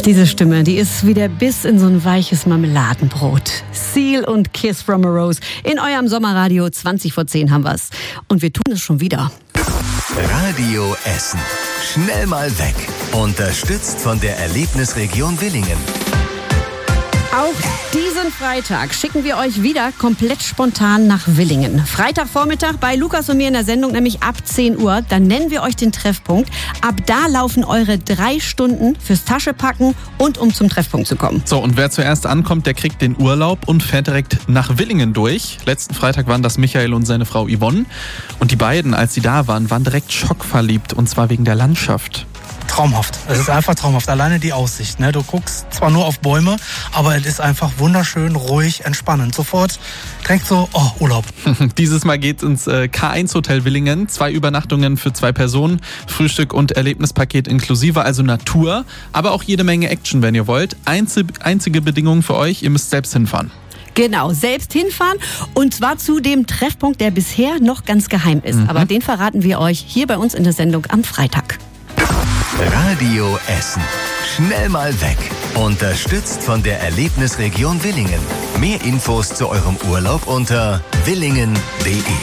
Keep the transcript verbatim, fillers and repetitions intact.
Diese Stimme, die ist wie der Biss in so ein weiches Marmeladenbrot. Seal und Kiss from a Rose. In eurem Sommerradio zwanzig vor zehn haben wir's. Und wir tun es schon wieder. Radio Essen. Schnell mal weg. Unterstützt von der Erlebnisregion Willingen. Auch diesen Freitag schicken wir euch wieder komplett spontan nach Willingen. Freitagvormittag bei Lukas und mir in der Sendung, nämlich ab zehn Uhr. Dann nennen wir euch den Treffpunkt. Ab da laufen eure drei Stunden fürs Taschepacken und um zum Treffpunkt zu kommen. So, und wer zuerst ankommt, der kriegt den Urlaub und fährt direkt nach Willingen durch. Letzten Freitag waren das Michael und seine Frau Yvonne. Und die beiden, als sie da waren, waren direkt schockverliebt. Und zwar wegen der Landschaft. Traumhaft. Es ist einfach traumhaft. Alleine die Aussicht. Ne? Du guckst zwar nur auf Bäume, aber es ist einfach wunderschön, ruhig, entspannend. Sofort direkt so, oh, Urlaub. Dieses Mal geht's ins äh, K eins Hotel Willingen. Zwei Übernachtungen für zwei Personen. Frühstück und Erlebnispaket inklusive, also Natur. Aber auch jede Menge Action, wenn ihr wollt. Einzig, einzige Bedingung für euch, ihr müsst selbst hinfahren. Genau, selbst hinfahren und zwar zu dem Treffpunkt, der bisher noch ganz geheim ist. Mhm. Aber den verraten wir euch hier bei uns in der Sendung am Freitag. Radio Essen. Schnell mal weg. Unterstützt von der Erlebnisregion Willingen. Mehr Infos zu eurem Urlaub unter willingen punkt de.